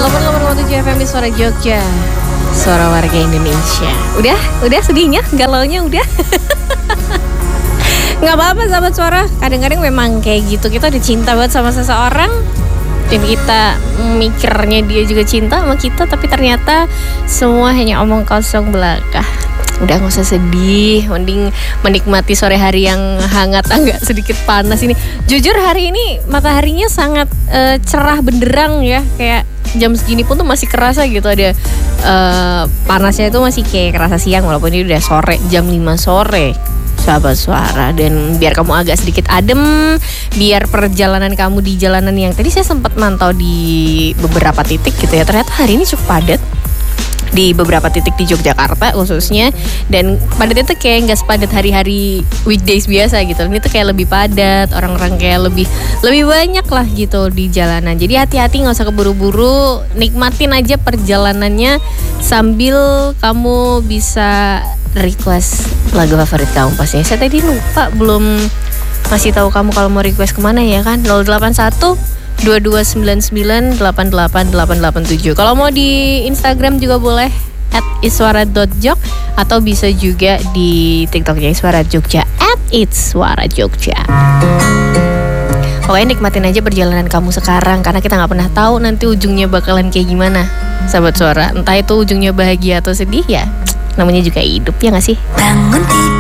104,7 FM di Suara Jogja, suara warga Indonesia. Udah sedihnya, galaunya udah. Nggak apa-apa sahabat suara. Kadang-kadang memang kayak gitu. Kita udah cinta banget sama seseorang dan kita mikirnya dia juga cinta sama kita, tapi ternyata semua hanya omong kosong belaka. Udah gak usah sedih, mending menikmati sore hari yang hangat, agak sedikit panas ini. Jujur hari ini mataharinya sangat cerah benderang ya. Kayak jam segini pun tuh masih kerasa gitu, ada panasnya itu masih kayak kerasa siang, walaupun ini udah sore, jam 5 sore sahabat suara. Dan biar kamu agak sedikit adem, biar perjalanan kamu di jalanan yang tadi saya sempat mantau di beberapa titik gitu ya, ternyata hari ini cukup padat di beberapa titik di Yogyakarta khususnya. Dan padatnya tuh kayak nggak sepadat hari-hari weekdays biasa gitu. Ini tuh kayak lebih padat, orang-orang kayak lebih banyak lah gitu di jalanan. Jadi hati-hati, nggak usah keburu-buru, nikmatin aja perjalanannya sambil kamu bisa request lagu favorit kamu pastinya. Saya tadi lupa belum kasih tahu kamu kalau mau request kemana ya kan. 081-2299-88887. Kalau mau di Instagram juga boleh @iswara.jog, atau bisa juga di TikToknya Iswara Jogja @itswarajogja. Pokoknya nikmatin aja perjalanan kamu sekarang, karena kita nggak pernah tahu nanti ujungnya bakalan kayak gimana sahabat suara. Entah itu ujungnya bahagia atau sedih, ya namanya juga hidup, ya nggak sih?